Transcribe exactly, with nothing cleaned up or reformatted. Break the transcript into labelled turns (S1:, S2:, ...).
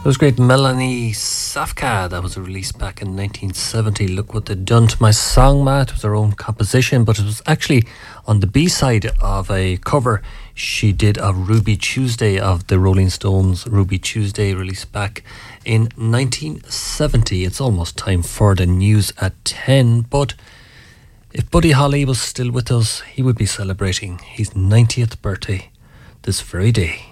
S1: That was great. Melanie Safka. That was released back in nineteen seventy. Look what they'd done to my song, Matt. It was her own composition, but it was actually on the B-side of a cover she did of Ruby Tuesday of the Rolling Stones. Ruby Tuesday, released back in nineteen seventy. It's almost time for the news at ten, but if Buddy Holly was still with us, he would be celebrating his ninetieth birthday this very day.